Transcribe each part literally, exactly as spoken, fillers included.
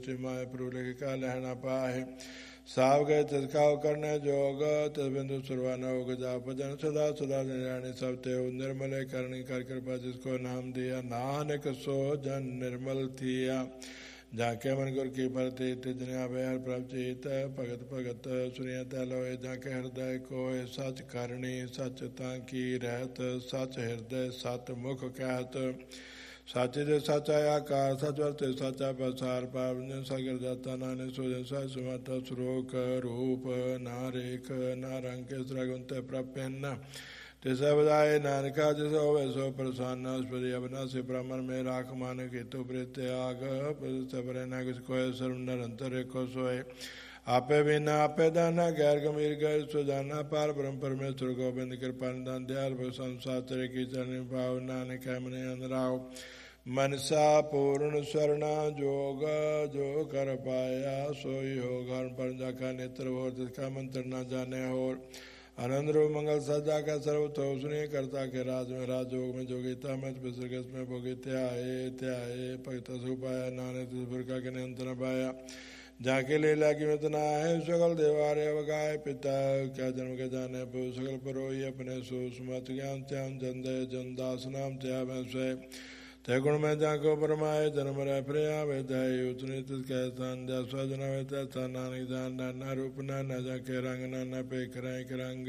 माए प्रभु लेके का लहना पाए साव गए तिसकाव करने जोग तिस बिंदु सुरवाना होग जा भजन सदा सदा निराणी सब ते निर्मले करनी कर कृपा जिसको नाम दिया नानक सो जन निर्मल थिया जाके मन गुर की भरती तिजनिया बेहर प्रभजीत भगत भगत सुनिया तलोए जाके हृदय को सच करनी सच ताकी रहत सच हृदय सत मुख कहत साचे दे साचा आकार सच वर्ते साचा प्रसार पावन सागर जाता नाने सोजन सा सुमता श्लोक रूप नारेख नारंग सगुंत प्रपन्न तिसा बधाए नानका जिस होवे सो प्रसन्न स्पति अविनाशी ब्राह्मण में राख मान के तो प्रत्याग सबरे न किस कोय सर्व निरंतर को सोए आपे बिना आपे दाना गैर गंभीर गैर सुजाना पार ब्रह्म परमेश्वर गोविंद कृपा निदान दयाल संसार की चरण भाव नानक मने अनुराव मनसा पूर्ण स्वर्णा जोग जो कर पाया सोई हो घर पर जाका नेत्र हो जिसका मंत्र न जाने हो आनंद रूप मंगल सजा का सर्व तो सुनिए करता के राज में राजयोग में जोगिता में विसर्गस में भोगी त्याए त्याए भक्त सुपाया नाने तुझ का के नियंत्रण पाया जाके लीला की मितना है सकल देवारे अवगाय पिता क्या जन्म के जाने पो सकल परोई अपने सुस्मत ज्ञान त्यान जन दय जन दास नाम त्या में स्वय तय गुण में जाको परमाए जन्म रह प्रिया वेदाय उतनी तिसके स्थान जा स्वजन वेता नानक जान नाना रूप नाना जाके रंग नाना पे कराए के रंग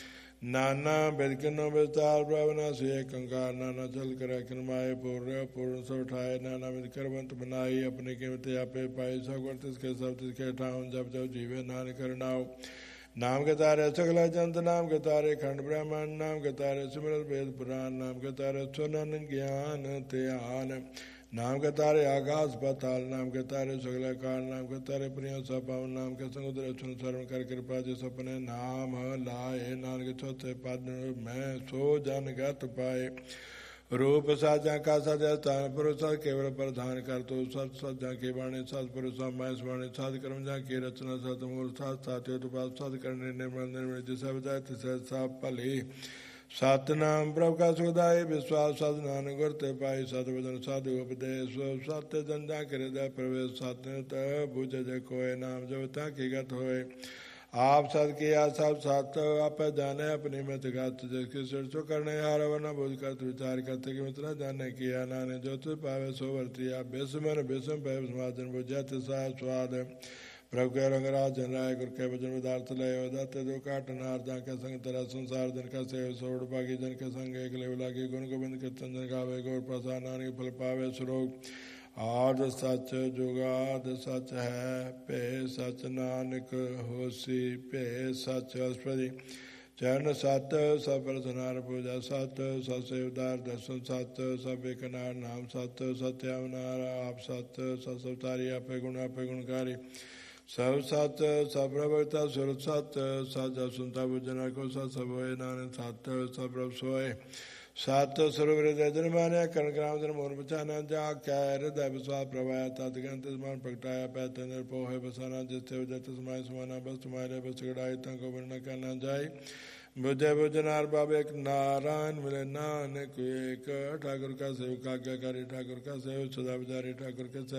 नाना बिलकिनो विस्तार प्रवना से कंकार नाना चल कर किनमाए पूर्ण पूर्ण सब उठाए नाना विध करवंत बनाई अपने कीमत आपे पाई सब वर्त इसके सब तिसके ठाउन जब जब जीवे नान करनाओ नाम के तारे सकल जंत नाम के तारे खंड ब्रह्मांड नाम के तारे सिमरत वेद पुराण नाम के तारे सुनन ज्ञान त्यान नाम के तारे आकाश पाताल नाम के तारे सकल काल नाम के तारे प्रिय सपावन नाम के समुद्र सुन सर्व कर कृपा जिस अपने नाम लाए नानक चौथे पद में सो जन गत पाए रूप साजा का सजा स्थान पुरुष केवल प्रधान कर तो सत सजा की वाणी सत पुरुष महेश वाणी सत कर्म जा की रचना सत मूल सत सात्य उपास सत करने निर्मल निर्मल जिसे बजाय तिसे सब फली सतनाम प्रभु का सुखदायी विश्वास सद नानक गुरते पाई सत वचन साधु उपदेश सत्य जन जा के हृदय प्रवेश सत्य भुज जय कोय नाम जब ताकि गत होए आप सत किया सब सत आप जाने अपनी मत गात जिसकी सिर करने हार वरना बोझ कर विचार करते कि मित्र जाने किया नाने जो तु पावे सो वर्ती आप बेसमन बेसम पे समाजन बुझत सा स्वाद प्रभु के रंगराज जन राय गुरु के भजन पदार्थ लय दत्त दो काट नार जा के संग तरह संसार जन का सेव सोड़ पागी जन के संग एक ले लागी गुण गोविंद कीर्तन जन गावे गौर प्रसाद नानक फल पावे सुरोग आद सच जुगाद सच है पे सच नानक होसी पे सच अस्पति चरण सत सब प्रसनार पूजा सत ससेवदार दर्शन सत सब एक नार नाम सत सत्यावनार आप सत सतारी आपे गुण आपे गुणकारी सब सत सब प्रभुता सुर सत सच सुनता बुझना को सत सब होए नानक सत सब प्रभ सोए सात स्वरूप हृदय जन्माने कर्ण ग्राम जन मोर बचाना जा क्या हृदय विश्वास प्रभाया तदगंत मान प्रगटाया पैते निर्भो है बसाना जिससे वजह समाय समाना बस तुम्हारे बस गड़ाई तंको वर्ण करना जाए बुझे बुझनार बाब एक नारायण मिले नानक एक ठाकुर का सेवक आज्ञाकारी ठाकुर का सेव सदा विचारी ठाकुर के